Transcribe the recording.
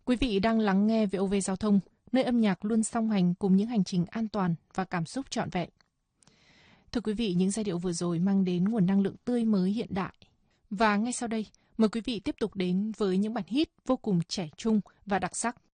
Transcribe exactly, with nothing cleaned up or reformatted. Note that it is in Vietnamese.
Quý vị đang lắng nghe vê o vê Giao thông, nơi âm nhạc luôn song hành cùng những hành trình an toàn và cảm xúc trọn vẹn. Thưa quý vị, những giai điệu vừa rồi mang đến nguồn năng lượng tươi mới hiện đại. Và ngay sau đây, mời quý vị tiếp tục đến với những bản hit vô cùng trẻ trung và đặc sắc.